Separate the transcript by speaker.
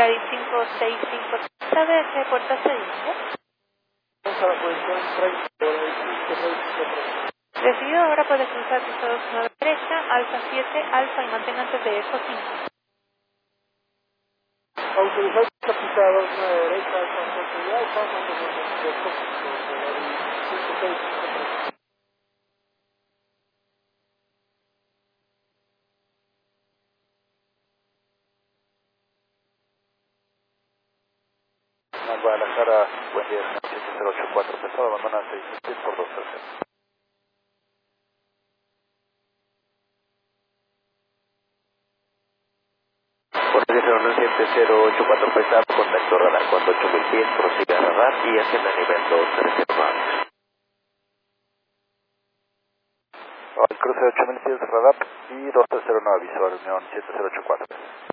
Speaker 1: Clarín 565, ¿sabe a qué puerta se dirige? Decidido, ahora puede cruzar piso 9 derecha, alfa 7, alfa y mantenga antes de eso 5.
Speaker 2: Autorizar capitado 9 derecha, alfa 7 y alfa, mantenga antes de eso 5.
Speaker 3: Guadalajara, buen día, 7084, pesado, abandona 6 por 230. Por 7084, pesado, contacto radar 48000 pies, prosiga radar y hacienda nivel 230 más. Al cruce 8000 pies radar y 2309 visual, Unión 7084.